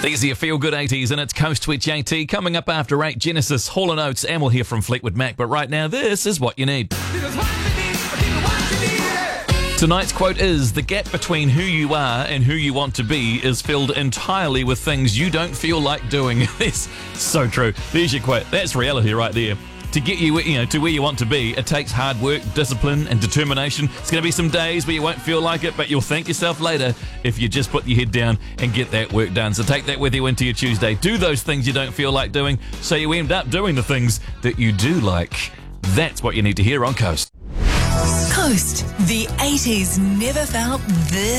These are your feel-good 80s, and it's Coast Twitch AT. Coming up after 8, Genesis, Hall & Oates, and we'll hear from Fleetwood Mac. But right now, this is what you need. Tonight's quote is, the gap between who you are and who you want to be is filled entirely with things you don't feel like doing. It's so true. There's your quote. That's reality right there. To get you, to where you want to be, it takes hard work, discipline, and determination. It's going to be some days where you won't feel like it, but you'll thank yourself later if you just put your head down and get that work done. So take that with you into your Tuesday. Do those things you don't feel like doing, so you end up doing the things that you do like. That's what you need to hear on Coast. Coast, the 80s never felt this